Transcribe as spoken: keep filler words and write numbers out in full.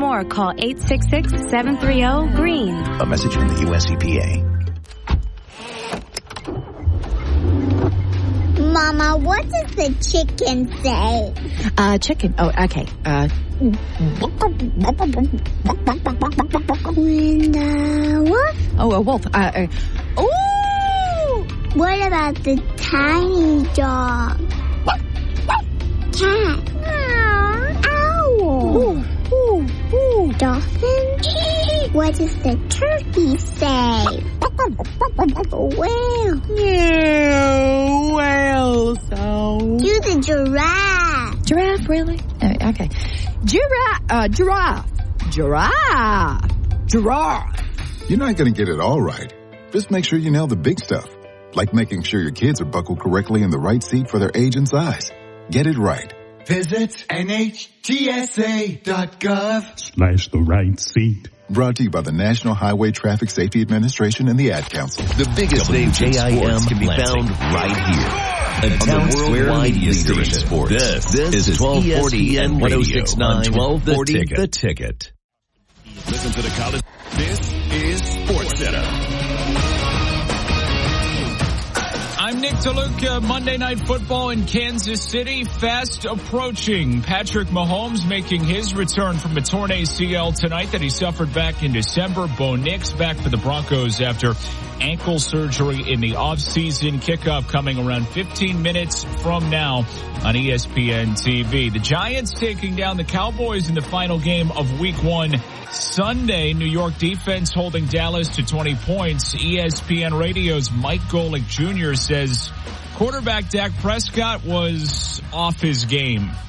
more, call eight six six, seven three zero, GREEN. A message from the U S E P A. Mama, what does the chicken say? Uh, chicken. Oh, okay. Uh, When the what? oh, a wolf. Uh, uh, ooh! What about the tiny dog? Cat. Owl. Ooh, ooh, ooh. Dolphin. What does the turkey say? Whale. Yeah, well, so. Do the giraffe. Giraffe, really? Uh, okay. Giraffe, uh, giraffe. Giraffe. Giraffe. You're not going to get it all right. Just make sure you nail the big stuff, like making sure your kids are buckled correctly in the right seat for their age and size. Get it right. Visit N H T S A dot gov slash the right seat. Brought to you by the National Highway Traffic Safety Administration and the Ad Council. The biggest names in sports can be found right here. A town's worldwide leader in sports. This, this is twelve forty and one oh six point nine twelve forty The Ticket. The Ticket. Listen to the college. This is Sports Center. I'm Nick DeLuca. Monday Night Football in Kansas City fast approaching. Patrick Mahomes making his return from a torn A C L tonight that he suffered back in December. Bo Nix back for the Broncos after ankle surgery in the offseason. Kickoff coming around fifteen minutes from now on E S P N T V. The Giants taking down the Cowboys in the final game of week one Sunday. New York defense holding Dallas to twenty points. E S P N Radio's Mike Golick Junior says quarterback Dak Prescott was off his game